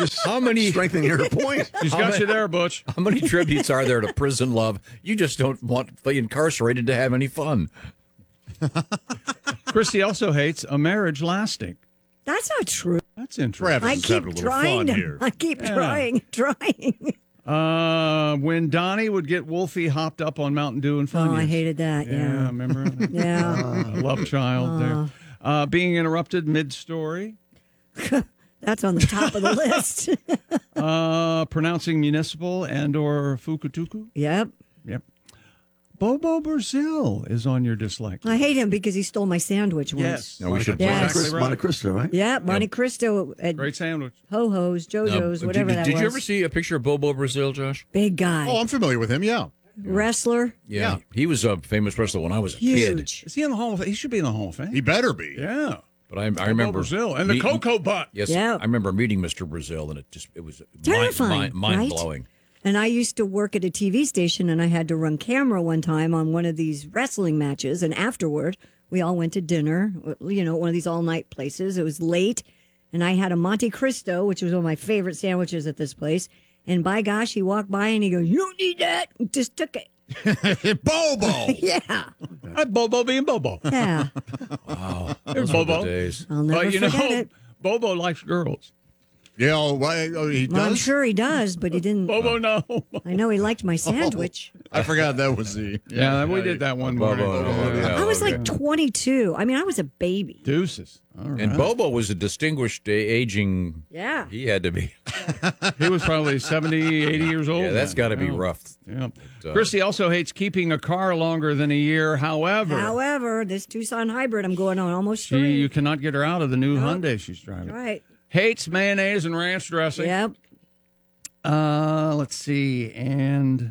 How many strengthening her point? She's got you there, Butch. How many tributes are there to prison love? You just don't want the incarcerated to have any fun. Christy also hates a marriage lasting. That's not true. That's interesting. I keep trying to. I keep trying. When Donnie would get Wolfie hopped up on Mountain Dew and Funyuns. Oh, I hated that. Yeah. Remember? Yeah. Love child there. Being interrupted mid-story. That's on the top of the list. Pronouncing municipal and or fukutuku. Yep. Bobo Brazil is on your dislike. I hate him because he stole my sandwich once. Yes. No, we should. Yes. Monte Cristo, right? Yeah, Monte Cristo at Great sandwich. Ho-Ho's, JoJo's, whatever that was. Did you ever see a picture of Bobo Brazil, Josh? Big guy. Oh, I'm familiar with him, yeah. Wrestler. Yeah. He was a famous wrestler when I was a kid. Huge. Is he in the Hall of Fame? He should be in the Hall of Fame. He better be. Yeah. But I remember Brazil and the cocoa butt. Yes, Yeah. I remember meeting Mr. Brazil, and it was Terrifying, mind right? blowing. And I used to work at a TV station, and I had to run camera one time on one of these wrestling matches. And afterward, we all went to dinner, one of these all-night places. It was late, and I had a Monte Cristo, which was one of my favorite sandwiches at this place. And by gosh, he walked by, and he goes, "You don't need that." Just took it. Bobo. Yeah. Bobo being Bobo. Yeah. Wow, There's those were the Bobo. days. I'll never But forget it. Bobo likes girls. Yeah, why? Oh, he Well, I'm does? sure he does, but he didn't. Bobo, no. I know he liked my sandwich. I forgot that was the... Yeah, we did that one morning. I was like 22. I mean, I was a baby. Deuces. All right. And Bobo was a distinguished aging. Yeah. He had to be. He was probably 70, 80 years old. Yeah, that's then. got to be Yeah. rough. Yeah. Christy also hates keeping a car longer than a year. However, This Tucson hybrid, I'm going on almost 3. you cannot get her out of the new Hyundai she's driving. Right. Hates mayonnaise and ranch dressing. Yep. Let's see. And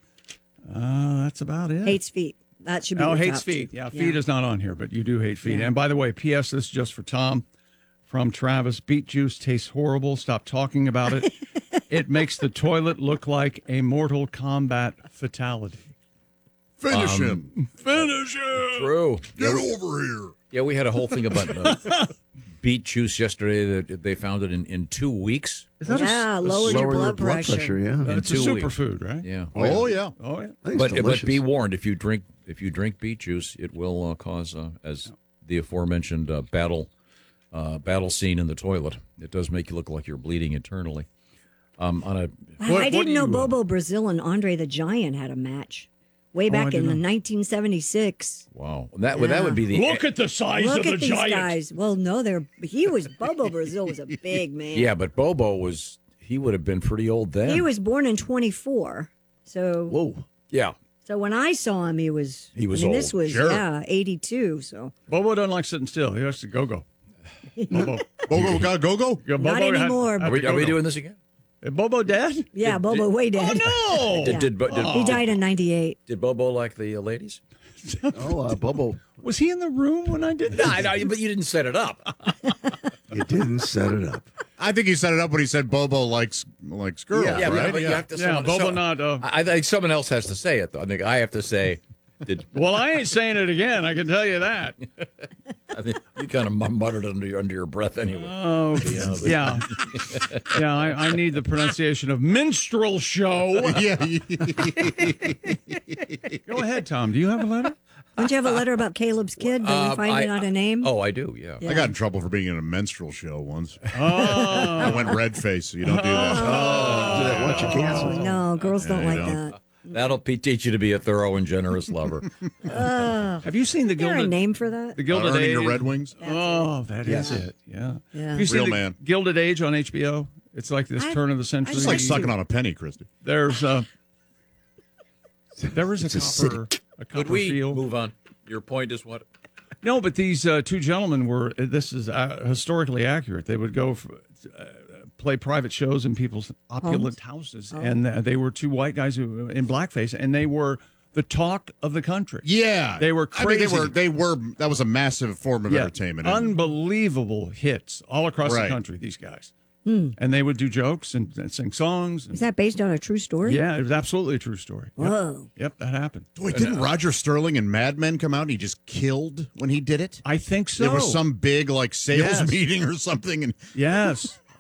that's about it. Hates feet. That should be Oh, the hates top feet. two. Yeah, feet is not on here, but you do hate feet. Yeah. And by the way, P.S., this is just for Tom from Travis. Beet juice tastes horrible. Stop talking about it. It makes the toilet look like a Mortal Kombat fatality. Finish him. Finish it. True. Get over here. Yeah, we had a whole thing about beet juice yesterday. That they found it in 2 weeks. Yeah, lowered your blood pressure. Yeah. In It's a 2 weeks. superfood, right? Yeah. Oh, yeah. Oh, yeah. I think But it's delicious. be warned, if you drink beet juice, it will cause, as the aforementioned battle scene in the toilet. It does make you look like you're bleeding internally. I didn't know Bobo Brazil and Andre the Giant had a match way back in 1976. Wow, that would be the Look at the size Look of the at these giant. guys. Well, no, Bobo Brazil was a big man. yeah, but Bobo he would have been pretty old then. He was born in 24. So Whoa, yeah. So when I saw him, he was This old. was Sure. 82. So Bobo doesn't like sitting still. He has to go. Bobo. Bobo got go-go? Yeah, Not Bobo anymore. Are we doing this again? Is Bobo dead? yeah, Bobo way dead. Oh, no. He died in 98. Did Bobo like the ladies? Oh, Bobo, Was he in the room when I did that? No, but you didn't set it up. you didn't set it up. I think he set it up when he said Bobo likes girls, Yeah, right? but you have to. Yeah, Bobo not. I think someone else has to say it, though. I think I have to say. Well, I ain't saying it again. I can tell you that. I think you kind of muttered under your breath anyway. Oh, yeah. Yeah, I need the pronunciation of minstrel show. Yeah. Go ahead, Tom. Do you have a letter? Don't you have a letter about Caleb's kid? Did we find out a name? Oh, I do. Yeah. Yeah. I got in trouble for being in a menstrual show once. Oh. I went red face, so you don't do that. Do that once you cancel. No, girls don't like that. That'll teach you to be a thorough and generous lover. Have you seen the Is there a Gilded name for that? the Gilded Earning Age? the Red Wings? Oh, that is it. Yeah. Yeah. Have you seen Real the man. Gilded Age on HBO? It's like this turn of the century. It's like sucking on a penny, Christy. There's there was It's a acidic. copper Could we field. move on? Your point is what? No, but these two gentlemen were. This is historically accurate. They would go play private shows in people's opulent houses, and they were two white guys who in blackface, and they were the talk of the country. Yeah. They were crazy. I mean, they were, that was a massive form of Yeah, entertainment. unbelievable hits all across the Right. country. These guys, and they would do jokes and sing songs. And, Is that based on a true story? yeah, it was absolutely a true story. Yep. Whoa. Yep, that happened. Wait, didn't Roger Sterling and Mad Men come out and he just killed when he did it? I think so. There was some big sales Yes. meeting or something, and Yes.